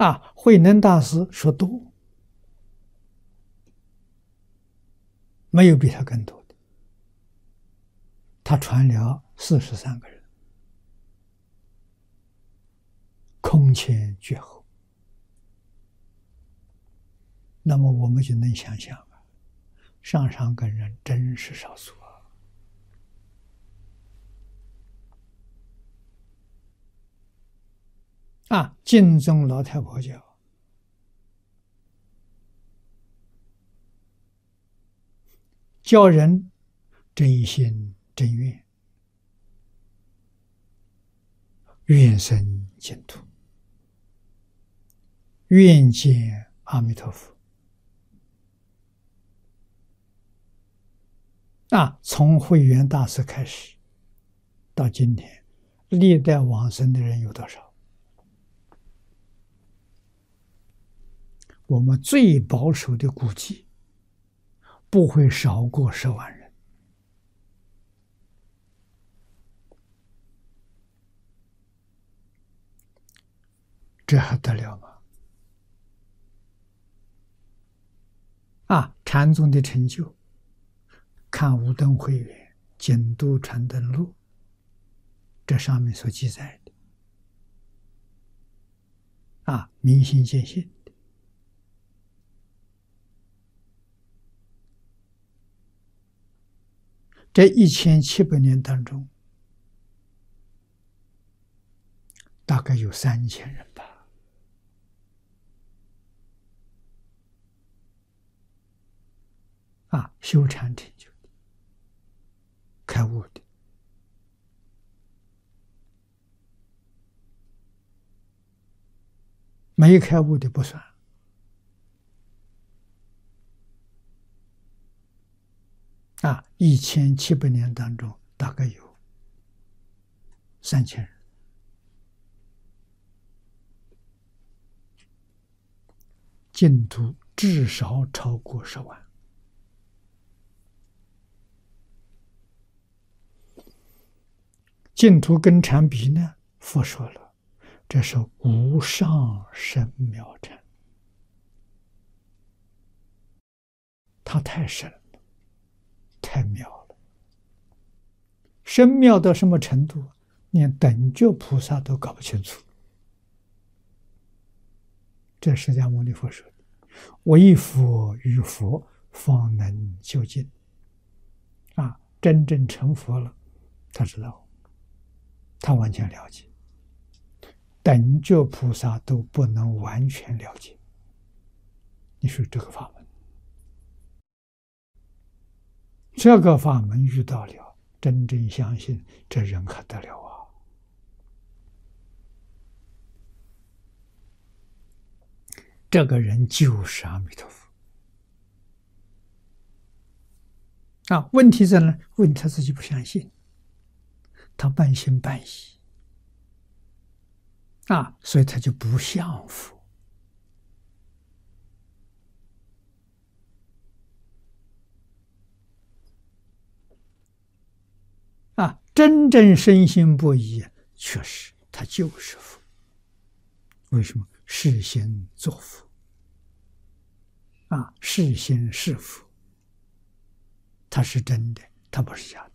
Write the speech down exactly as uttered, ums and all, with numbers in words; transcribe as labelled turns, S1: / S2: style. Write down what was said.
S1: 啊，慧能大师说多，没有比他更多的，他传了四十三个人，空前绝后。那么我们就能想象啊，上上根人真是少数啊！啊，净宗老太婆教教人真心真愿，愿生净土，愿见阿弥陀佛。啊，从慧远大师开始，到今天，历代往生的人有多少？我们最保守的估计，不会少过十万人。这还得了吗？啊，禅宗的成就，看无灯慧远《简都传灯录》，这上面所记载的，啊，明心见性的，这一千七百年当中，大概有三千人吧。啊，修禅成就的，开悟的，没开悟的不算。啊，一千七百年当中，大概有三千人，净土至少超过十万。净土跟禅比呢？佛说了，这是无上深妙禅，它太深了，太妙了。深妙到什么程度？连等觉菩萨都搞不清楚。这释迦牟尼佛说的：“唯佛与佛方能究竟。”啊，真正成佛了，他知道。他完全了解，等觉菩萨都不能完全了解。你说这个法门，这个法门遇到了，真正相信，这人可得了啊！这个人就是阿弥陀佛啊！问题在哪？问题他自己不相信。他半信半疑啊，所以他就不像佛啊。真正深信不疑，确实他就是佛。为什么？是心作佛啊，是心是佛，他是真的，他不是假的。